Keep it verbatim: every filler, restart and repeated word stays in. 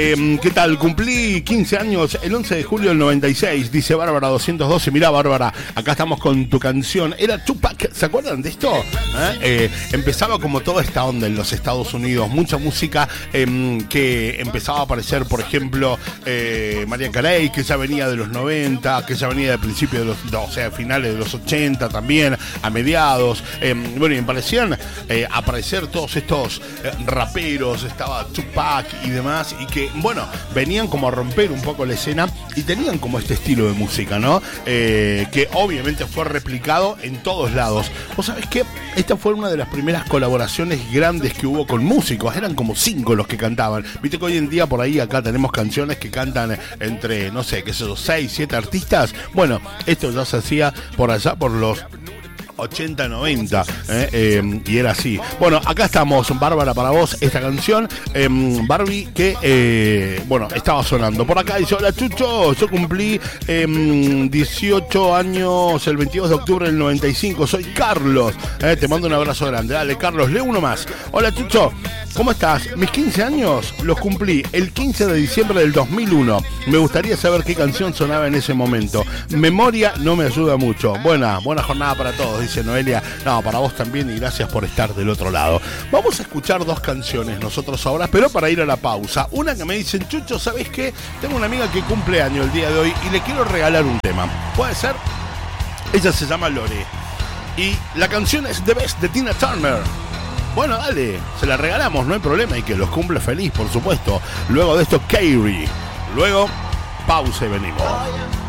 Eh, ¿Qué tal? Cumplí quince años el once de julio del noventa y seis, dice Bárbara doscientos doce. Mirá, Bárbara, acá estamos con tu canción. Era Tupac, ¿se acuerdan de esto? ¿Eh? Eh, empezaba como toda esta onda en los Estados Unidos, mucha música eh, que empezaba a aparecer, por ejemplo, eh, Mariah Carey, que ya venía de los noventa, que ya venía de principios de los, no, o sea, finales de los ochenta también, a mediados. Eh, bueno, y me parecían eh, aparecer todos estos eh, raperos, estaba Tupac y demás, y que bueno, venían como a romper un poco la escena y tenían como este estilo de música, ¿no? Eh, que obviamente fue replicado en todos lados. ¿Vos sabés qué? Esta fue una de las primeras colaboraciones grandes que hubo con músicos. Eran como cinco los que cantaban. Viste que hoy en día por ahí acá tenemos canciones que cantan entre, no sé, qué sé yo, seis, siete artistas. Bueno, esto ya se hacía por allá por los ochenta, noventa, eh, eh, y era así. Bueno, acá estamos, Bárbara, para vos esta canción, eh, Barbie, que eh, bueno, estaba sonando por acá. Dice: hola Chucho, yo cumplí eh, dieciocho años el veintidós de octubre del noventa y cinco, soy Carlos, eh, te mando un abrazo grande. Dale, Carlos, lee uno más. Hola Chucho, ¿cómo estás? Mis quince años los cumplí el quince de diciembre del dos mil uno. Me gustaría saber qué canción sonaba en ese momento. Memoria no me ayuda mucho. Buena, buena jornada para todos, dice Noelia. No, para vos también, y gracias por estar del otro lado. Vamos a escuchar dos canciones nosotros ahora, pero para ir a la pausa. Una que me dicen: Chucho, ¿sabés qué? Tengo una amiga que cumple año el día de hoy y le quiero regalar un tema. ¿Puede ser? Ella se llama Lore y la canción es The Best de Tina Turner. Bueno, dale, se la regalamos, no hay problema, y que los cumple feliz, por supuesto. Luego de esto, Kyrie. Luego, pausa y venimos.